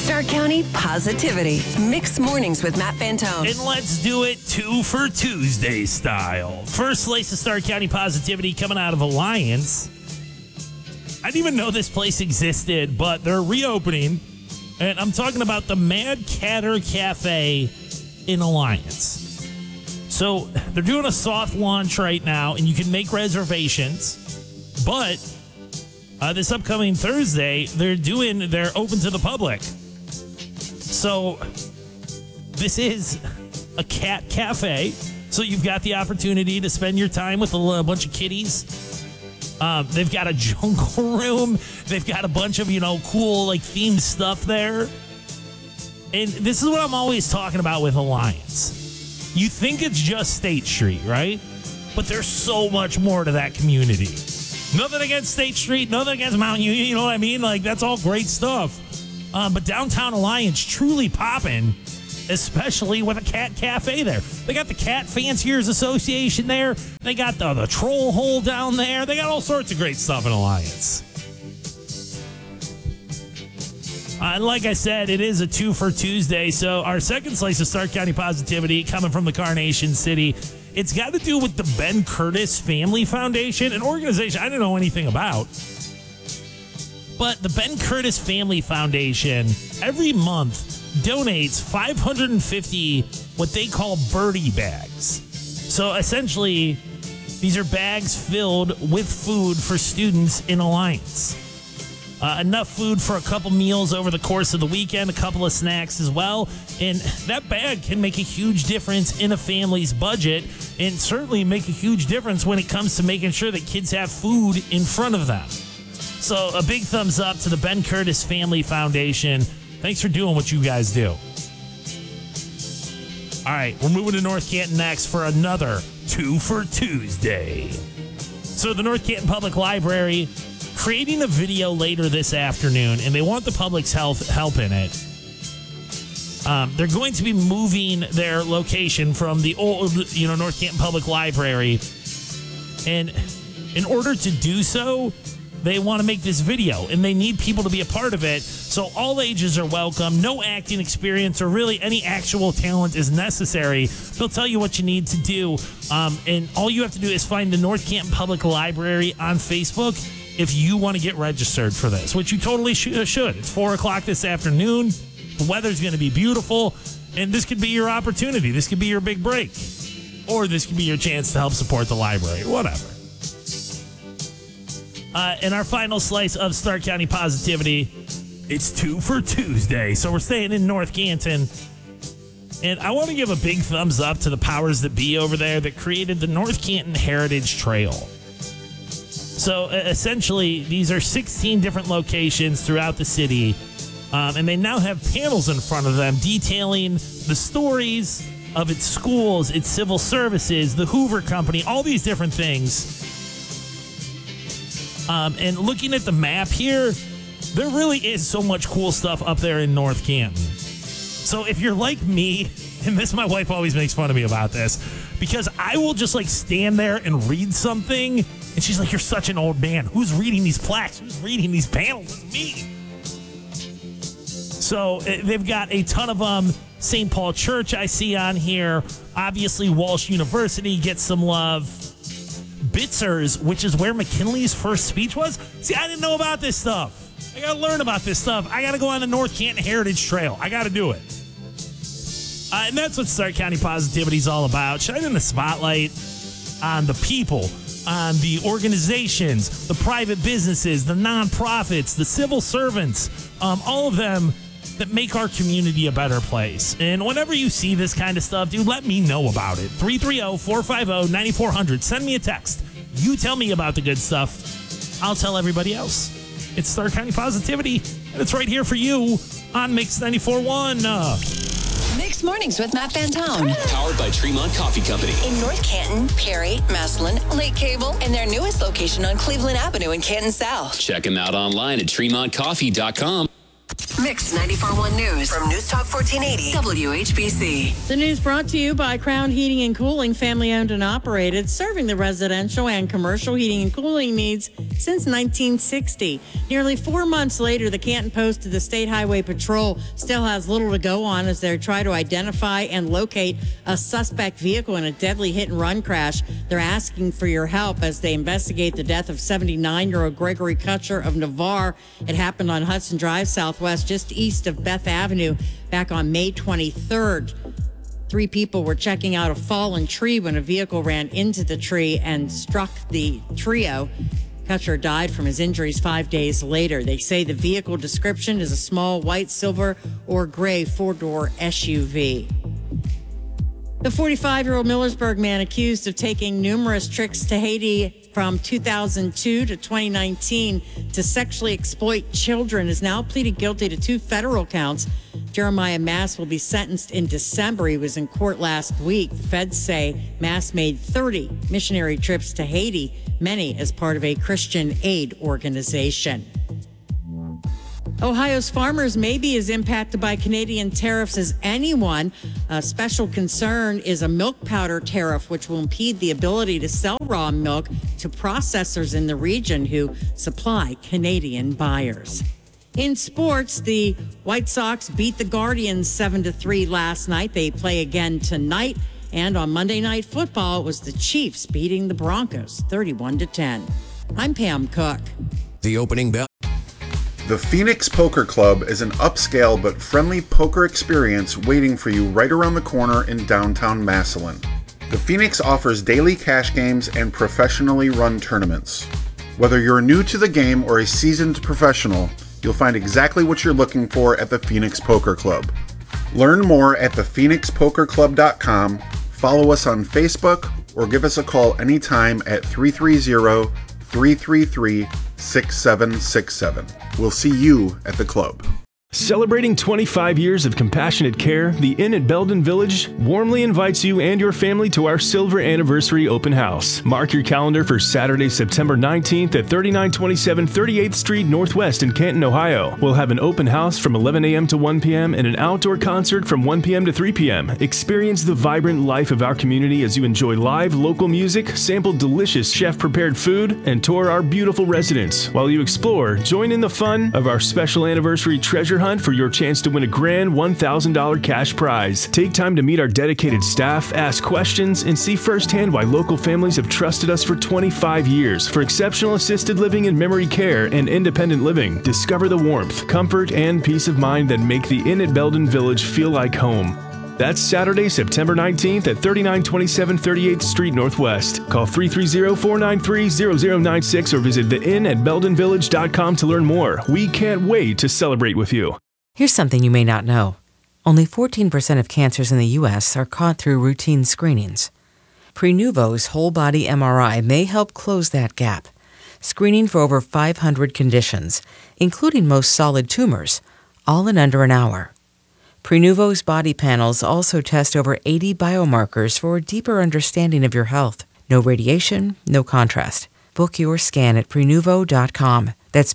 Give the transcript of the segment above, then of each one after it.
Stark County positivity. Mixed mornings with Matt Fantone. And let's do it 2 for Tuesday style. First slice of Stark County positivity coming out of Alliance. I didn't even know this place existed, but they're reopening. And I'm talking about the Mad Catter Cafe in Alliance. So they're doing a soft launch right now, and you can make reservations. But this upcoming Thursday, they're open to the public. So this is a cat cafe. So you've got the opportunity to spend your time with a bunch of kitties. They've got a jungle room. They've got a bunch of, cool, themed stuff there. And this is what I'm always talking about with Alliance. You think it's just State Street, right? But there's so much more to that community. Nothing against State Street, nothing against Mount Union, you know what I mean? That's all great stuff. But downtown Alliance truly popping, especially with a cat cafe there. They got the Cat Fanciers Association there. They got the Troll Hole down there. They got all sorts of great stuff in Alliance. And like I said, it is a 2 for Tuesday. So our second slice of Stark County positivity coming from the Carnation City. It's got to do with the Ben Curtis Family Foundation, an organization I didn't know anything about. But the Ben Curtis Family Foundation every month donates 550 what they call birdie bags. So essentially, these are bags filled with food for students in Alliance. Enough food for a couple meals over the course of the weekend, a couple of snacks as well. And that bag can make a huge difference in a family's budget and certainly make a huge difference when it comes to making sure that kids have food in front of them. So a big thumbs up to the Ben Curtis Family Foundation. Thanks for doing what you guys do. All right, we're moving to North Canton next for another 2 for Tuesday. So the North Canton Public Library creating a video later this afternoon, and they want the public's help in it. They're going to be moving their location from the old, North Canton Public Library. And in order to do so, they want to make this video, and they need people to be a part of it. So all ages are welcome. No acting experience or really any actual talent is necessary. They'll tell you what you need to do. And all you have to do is find the North Canton Public Library on Facebook if you want to get registered for this, which you totally should. It's 4 o'clock this afternoon. The weather's going to be beautiful, and this could be your opportunity. This could be your big break, or this could be your chance to help support the library, whatever. And our final slice of Stark County positivity, it's 2 for Tuesday. So we're staying in North Canton, and I want to give a big thumbs up to the powers that be over there that created the North Canton Heritage Trail. So essentially, these are 16 different locations throughout the city, and they now have panels in front of them detailing the stories of its schools, its civil services, the Hoover Company, all these different things. And looking at the map here, there really is so much cool stuff up there in North Canton. So if you're like me, and my wife always makes fun of me about this, because I will just stand there and read something, and she's like, "You're such an old man. Who's reading these plaques? Who's reading these panels? It's me." So they've got a ton of them. St. Paul Church I see on here. Obviously, Walsh University gets some love. Bitzers, which is where McKinley's first speech was. See, I didn't know about this stuff. I got to learn about this stuff. I got to go on the North Canton Heritage Trail. I got to do it. And that's what Stark County Positivity is all about. Shining the spotlight on the people, on the organizations, the private businesses, the nonprofits, the civil servants, all of them that make our community a better place. And whenever you see this kind of stuff, dude, let me know about it. 330-450-9400. Send me a text. You tell me about the good stuff. I'll tell everybody else. It's Stark County Positivity, and it's right here for you on Mix 94.1. Mixed Mornings with Matt Fantone. Powered by Tremont Coffee Company. In North Canton, Perry, Massillon, Lake Cable, and their newest location on Cleveland Avenue in Canton South. Check them out online at TremontCoffee.com. Mix 94.1 News from News Talk 1480 WHBC. The news brought to you by Crown Heating and Cooling, family owned and operated, serving the residential and commercial heating and cooling needs since 1960. Nearly 4 months later, the Canton Post of the State Highway Patrol still has little to go on as they try to identify and locate a suspect vehicle in a deadly hit-and-run crash. They're asking for your help as they investigate the death of 79-year-old Gregory Kutcher of Navarre. It happened on Hudson Drive Southwest, just east of Beth Avenue, back on May 23rd. 3 people were checking out a fallen tree when a vehicle ran into the tree and struck the trio. Kutcher died from his injuries 5 days later. They say the vehicle description is a small white, silver, or gray 4-door SUV. The 45-year-old Millersburg man accused of taking numerous trips to Haiti from 2002 to 2019 to sexually exploit children has now pleaded guilty to 2 federal counts. Jeremiah Mass will be sentenced in December. He was in court last week. The feds say Mass made 30 missionary trips to Haiti, many as part of a Christian aid organization. Ohio's farmers may be as impacted by Canadian tariffs as anyone. A special concern is a milk powder tariff, which will impede the ability to sell raw milk to processors in the region who supply Canadian buyers. In sports, the White Sox beat the Guardians 7-3 last night. They play again tonight. And on Monday Night Football, it was the Chiefs beating the Broncos 31-10. I'm Pam Cook. The opening bell. The Phoenix Poker Club is an upscale but friendly poker experience waiting for you right around the corner in downtown Massillon. The Phoenix offers daily cash games and professionally run tournaments. Whether you're new to the game or a seasoned professional, you'll find exactly what you're looking for at the Phoenix Poker Club. Learn more at thephoenixpokerclub.com, follow us on Facebook, or give us a call anytime at 330-333-6767. We'll see you at the club. Celebrating 25 years of compassionate care, the Inn at Belden Village warmly invites you and your family to our Silver Anniversary Open House. Mark your calendar for Saturday, September 19th at 3927 38th Street Northwest in Canton, Ohio. We'll have an open house from 11 a.m. to 1 p.m. and an outdoor concert from 1 p.m. to 3 p.m. Experience the vibrant life of our community as you enjoy live local music, sample delicious chef-prepared food, and tour our beautiful residence. While you explore, join in the fun of our special anniversary treasure hunt for your chance to win a grand $1,000 cash prize. Take time to meet our dedicated staff, ask questions, and see firsthand why local families have trusted us for 25 years for exceptional assisted living and memory care and independent living. Discover the warmth, comfort, and peace of mind that make the Inn at Belden Village feel like home. That's Saturday, September 19th at 3927 38th Street Northwest. Call 330-493-0096 or visit theinnatbeldenvillage.com to learn more. We can't wait to celebrate with you. Here's something you may not know. Only 14% of cancers in the U.S. are caught through routine screenings. Prenuvo's whole-body MRI may help close that gap, screening for over 500 conditions, including most solid tumors, all in under an hour. Prenuvo's body panels also test over 80 biomarkers for a deeper understanding of your health. No radiation, no contrast. Book your scan at Prenuvo.com. That's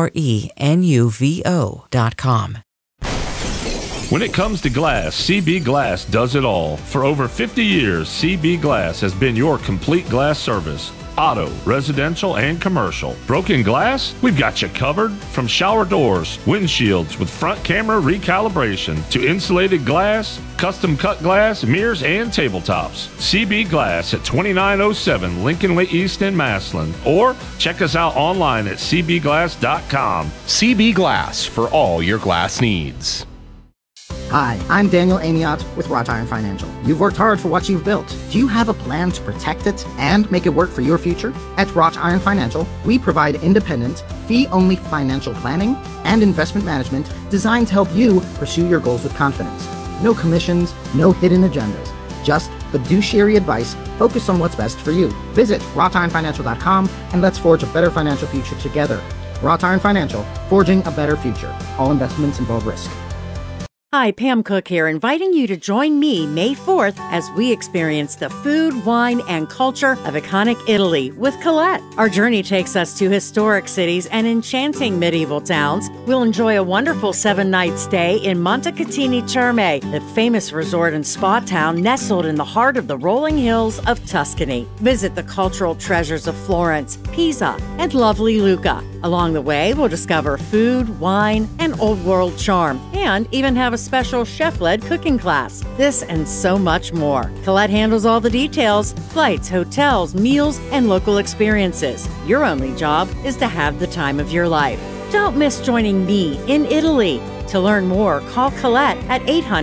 Prenuvo.com. When it comes to glass, CB Glass does it all. For over 50 years, CB Glass has been your complete glass service. Auto, residential, and commercial. Broken glass? We've got you covered. From shower doors, windshields with front camera recalibration, to insulated glass, custom cut glass, mirrors, and tabletops. CB Glass at 2907 Lincoln Way East in Massillon. Or check us out online at cbglass.com. CB Glass for all your glass needs. Hi, I'm Daniel Amiot with Wrought Iron Financial. You've worked hard for what you've built. Do you have a plan to protect it and make it work for your future? At Wrought Iron Financial, we provide independent, fee-only financial planning and investment management designed to help you pursue your goals with confidence. No commissions, no hidden agendas. Just fiduciary advice focused on what's best for you. Visit wroughtironfinancial.com and let's forge a better financial future together. Wrought Iron Financial, forging a better future. All investments involve risk. Hi, Pam Cook here, inviting you to join me May 4th as we experience the food, wine, and culture of iconic Italy with Colette. Our journey takes us to historic cities and enchanting medieval towns. We'll enjoy a wonderful 7-night stay in Montecatini Terme, the famous resort and spa town nestled in the heart of the rolling hills of Tuscany. Visit the cultural treasures of Florence, Pisa, and lovely Lucca. Along the way, we'll discover food, wine, and old world charm, and even have a special chef-led cooking class. This and so much more. Colette handles all the details: flights, hotels, meals, and local experiences. Your only job is to have the time of your life. Don't miss joining me in Italy. To learn more, call Colette at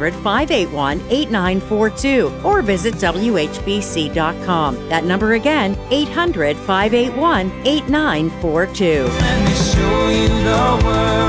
800-581-8942 or visit WHBC.com. That number again, 800-581-8942. Let me show you the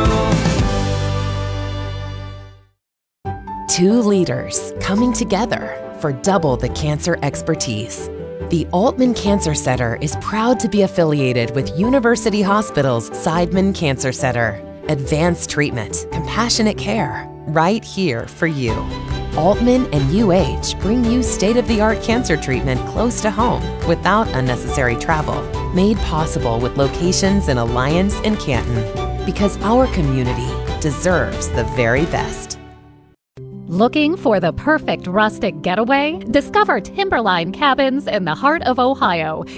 world. Two leaders coming together for double the cancer expertise. The Altman Cancer Center is proud to be affiliated with University Hospital's Seidman Cancer Center. Advanced treatment, compassionate care, right here for you. Altman and UH bring you state-of-the-art cancer treatment close to home without unnecessary travel. Made possible with locations in Alliance and Canton. Because our community deserves the very best. Looking for the perfect rustic getaway? Discover Timberline Cabins in the heart of Ohio.